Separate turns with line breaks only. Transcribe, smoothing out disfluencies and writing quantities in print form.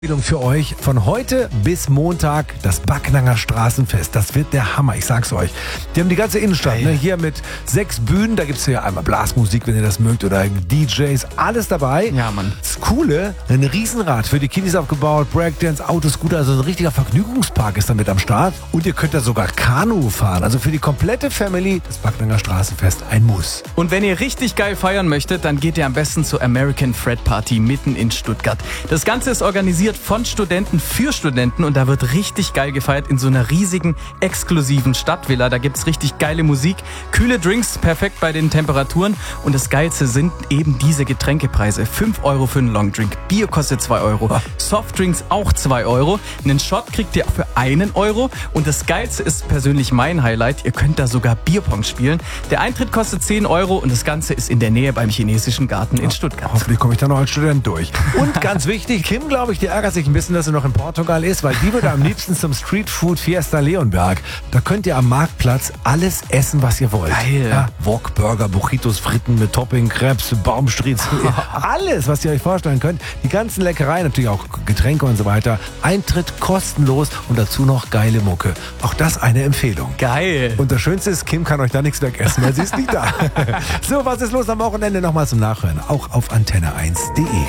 Für euch von heute bis Montag das Backnanger Straßenfest. Das wird der Hammer, ich sag's euch. Die haben die ganze Innenstadt, ne? Hier mit 6 Bühnen, da gibt's ja einmal Blasmusik, wenn ihr das mögt, oder DJs, alles dabei.
Ja, Mann.
Das Coole, ein Riesenrad für die Kiddies aufgebaut, Breakdance, Autoscooter, also ein richtiger Vergnügungspark ist damit am Start. Und ihr könnt da sogar Kanu fahren, also für die komplette Family das Backnanger Straßenfest ein Muss.
Und wenn ihr richtig geil feiern möchtet, dann geht ihr am besten zur American Fred Party mitten in Stuttgart. Das Ganze ist organisiert von Studenten für Studenten und da wird richtig geil gefeiert in so einer riesigen, exklusiven Stadtvilla. Da gibt's richtig geile Musik, kühle Drinks, perfekt bei den Temperaturen und das Geilste sind eben diese Getränkepreise. 5 Euro für einen Longdrink, Bier kostet 2 Euro, Softdrinks auch 2 Euro, einen Shot kriegt ihr für 1 Euro und das Geilste ist persönlich mein Highlight, ihr könnt da sogar Bierpong spielen. Der Eintritt kostet 10 Euro und das Ganze ist in der Nähe beim Chinesischen Garten in Stuttgart.
Hoffentlich komme ich da noch als Student durch. Und ganz wichtig, Kim, glaube ich, die ärgert sich ein bisschen, dass sie noch in Portugal ist, weil die würde am liebsten zum Streetfood Fiesta Leonberg. Da könnt ihr am Marktplatz alles essen, was ihr wollt.
Geil.
Ja, Wok, Burger, Burritos, Fritten mit Topping, Crepes, Baumstriezel, alles, was ihr euch vorstellen könnt. Die ganzen Leckereien, natürlich auch Getränke und so weiter. Eintritt kostenlos und dazu noch geile Mucke. Auch das eine Empfehlung.
Geil.
Und das Schönste ist, Kim kann euch da nichts wegessen, weil sie ist nicht da. So, was ist los am Wochenende? Nochmal zum Nachhören. Auch auf antenne1.de.